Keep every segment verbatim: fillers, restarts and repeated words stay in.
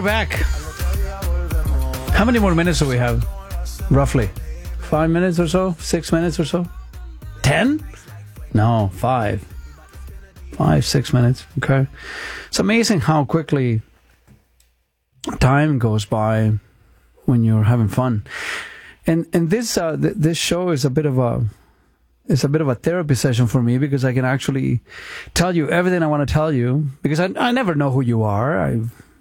back. How many more minutes do we have? Roughly. Five minutes or so? Six minutes or so? Ten? No, five. Five, six minutes. Okay. It's amazing how quickly time goes by when you're having fun. And and this uh, th- this show is a bit of a it's a bit of a therapy session for me, because I can actually tell you everything I want to tell you, because I I never know who you are. I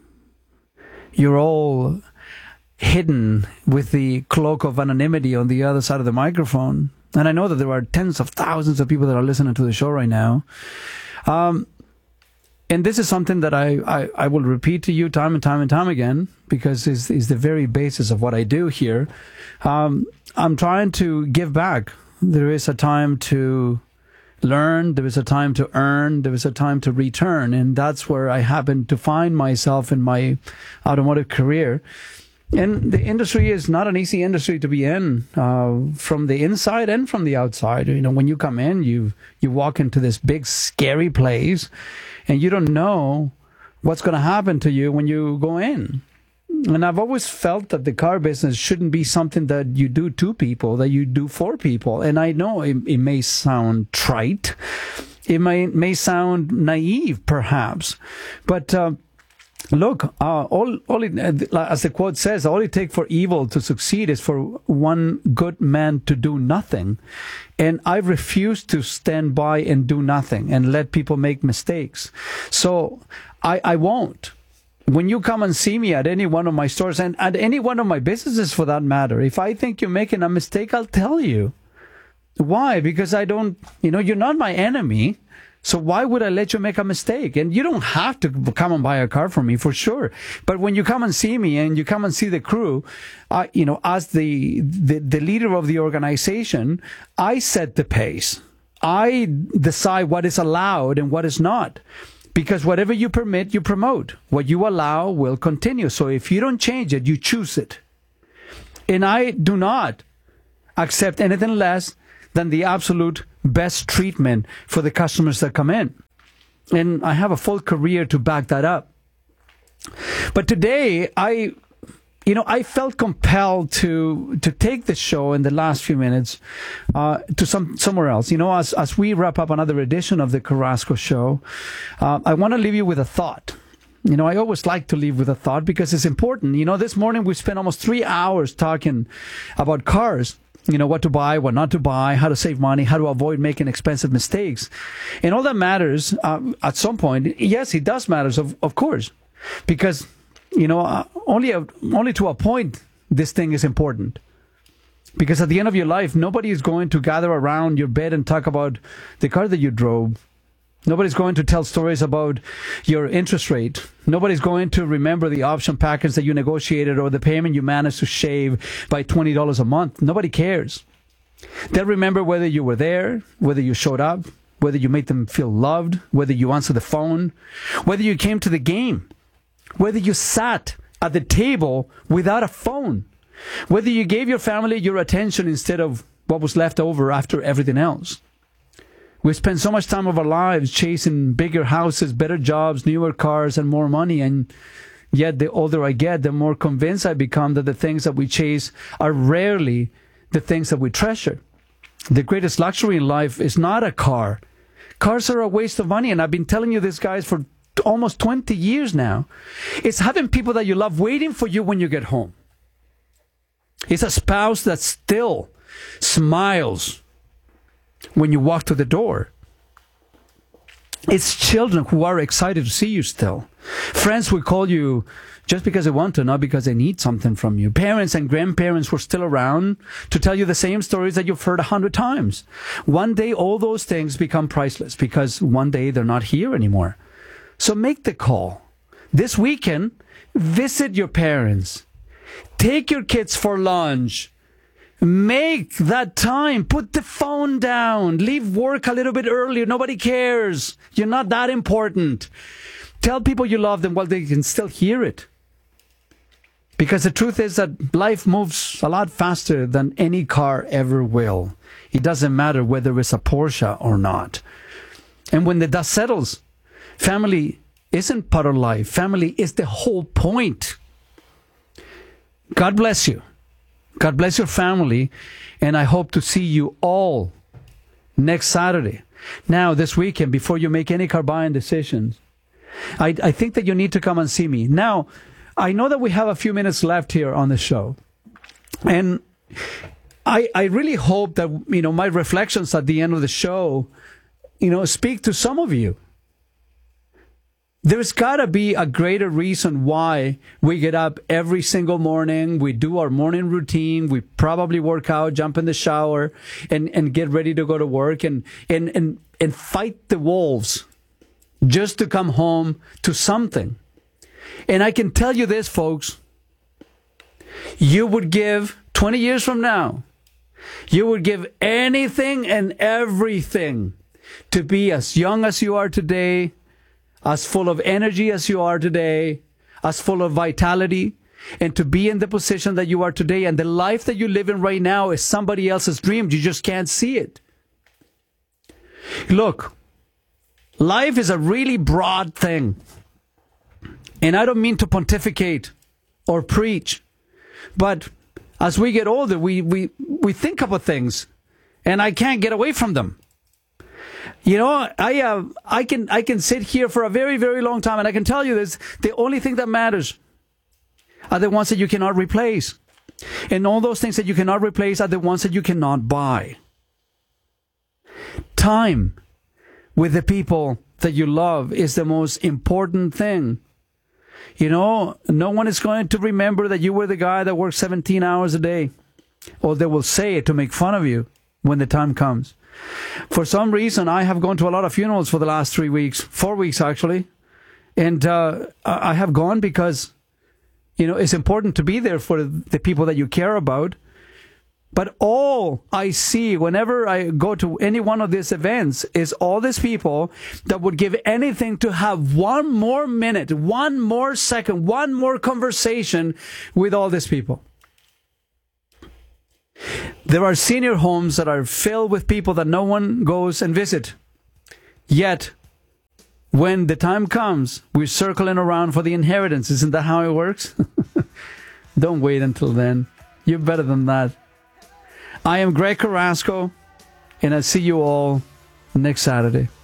you're all hidden with the cloak of anonymity on the other side of the microphone. And I know that there are tens of thousands of people that are listening to the show right now. Um, and this is something that I, I, I will repeat to you time and time and time again, because it's, it's the very basis of what I do here. Um, I'm trying to give back. There is a time to learn, there is a time to earn, there is a time to return. And that's where I happen to find myself in my automotive career. And the industry is not an easy industry to be in, uh, from the inside and from the outside. You know, when you come in, you you walk into this big, scary place, and you don't know what's going to happen to you when you go in. And I've always felt that the car business shouldn't be something that you do to people, that you do for people. And I know it, it may sound trite. It may, may sound naive, perhaps. But... Uh, Look, uh, all, all it, as the quote says, all it takes for evil to succeed is for one good man to do nothing. And I refuse to stand by and do nothing and let people make mistakes. So I, I won't. When you come and see me at any one of my stores, and at any one of my businesses for that matter, if I think you're making a mistake, I'll tell you. Why? Because I don't, you know, you're not my enemy. So why would I let you make a mistake? And you don't have to come and buy a car from me, for sure. But when you come and see me and you come and see the crew, I, you know, as the, the, the leader of the organization, I set the pace. I decide what is allowed and what is not. Because whatever you permit, you promote. What you allow will continue. So if you don't change it, you choose it. And I do not accept anything less than the absolute best treatment for the customers that come in. And I have a full career to back that up. But today, I, you know, I felt compelled to to take the show in the last few minutes uh, to some somewhere else. You know, as as we wrap up another edition of the Carrasco Show, uh, I want to leave you with a thought. You know, I always like to leave with a thought because it's important. You know, this morning we spent almost three hours talking about cars. You know, what to buy, what not to buy, how to save money, how to avoid making expensive mistakes. And all that matters uh, at some point. Yes, it does matter, of, of course. Because, you know, uh, only, a, only to a point this thing is important. Because at the end of your life, nobody is going to gather around your bed and talk about the car that you drove. Nobody's going to tell stories about your interest rate. Nobody's going to remember the option package that you negotiated or the payment you managed to shave by twenty dollars a month. Nobody cares. They'll remember whether you were there, whether you showed up, whether you made them feel loved, whether you answered the phone, whether you came to the game, whether you sat at the table without a phone, whether you gave your family your attention instead of what was left over after everything else. We spend so much time of our lives chasing bigger houses, better jobs, newer cars, and more money. And yet, the older I get, the more convinced I become that the things that we chase are rarely the things that we treasure. The greatest luxury in life is not a car. Cars are a waste of money. And I've been telling you this, guys, for almost twenty years now. It's having people that you love waiting for you when you get home. It's a spouse that still smiles when you walk to the door. It's children who are excited to see you still. Friends will call you just because they want to, not because they need something from you. Parents and grandparents who are still around to tell you the same stories that you've heard a hundred times. One day, all those things become priceless because one day they're not here anymore. So make the call. This weekend, visit your parents. Take your kids for lunch. Make that time. Put the phone down. Leave work a little bit earlier. Nobody cares. You're not that important. Tell people you love them while they can still hear it. Because the truth is that life moves a lot faster than any car ever will. It doesn't matter whether it's a Porsche or not. And when the dust settles, family isn't part of life. Family is the whole point. God bless you. God bless your family. And I hope to see you all next Saturday. Now, this weekend, before you make any car buying decisions, I, I think that you need to come and see me. Now, I know that we have a few minutes left here on the show. And I, I really hope that, you know, my reflections at the end of the show, you know, speak to some of you. There's got to be a greater reason why we get up every single morning. We do our morning routine. We probably work out, jump in the shower, and, and get ready to go to work and, and, and, and fight the wolves just to come home to something. And I can tell you this, folks. You would give, twenty years from now, you would give anything and everything to be as young as you are today, as full of energy as you are today, as full of vitality, and to be in the position that you are today. And the life that you live in right now is somebody else's dream. You just can't see it. Look, life is a really broad thing. And I don't mean to pontificate or preach, but as we get older, we, we, we think about things, and I can't get away from them. You know, I uh, I can I can sit here for a very, very long time, and I can tell you this, the only thing that matters are the ones that you cannot replace. And all those things that you cannot replace are the ones that you cannot buy. Time with the people that you love is the most important thing. You know, no one is going to remember that you were the guy that worked seventeen hours a day. Or they will say it to make fun of you when the time comes. For some reason, I have gone to a lot of funerals for the last three weeks, four weeks actually. And uh, I have gone because, you know, it's important to be there for the people that you care about. But all I see whenever I go to any one of these events is all these people that would give anything to have one more minute, one more second, one more conversation with all these people. There are senior homes that are filled with people that no one goes and visit. Yet, when the time comes, we're circling around for the inheritance. Isn't that how it works? Don't wait until then. You're better than that. I am Greg Carrasco, and I'll see you all next Saturday.